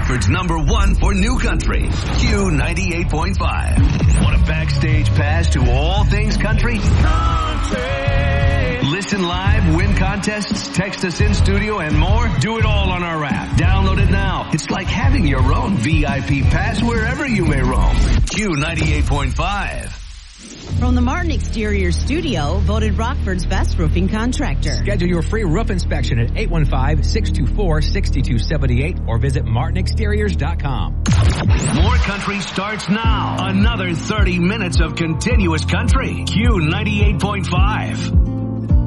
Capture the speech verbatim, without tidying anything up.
Rockford's number one for new country, Q ninety-eight point five. Want a backstage pass to all things country? Country! Listen live, win contests, text us in studio, and more? Do it all on our app. Download it now. It's like having your own V I P pass wherever you may roam. Q ninety-eight point five. From the Martin Exterior Studio, voted Rockford's best roofing contractor. Schedule your free roof inspection at eight one five, six two four, six two seven eight or visit martin exteriors dot com. More country starts now. Another thirty minutes of continuous country. Q ninety-eight point five.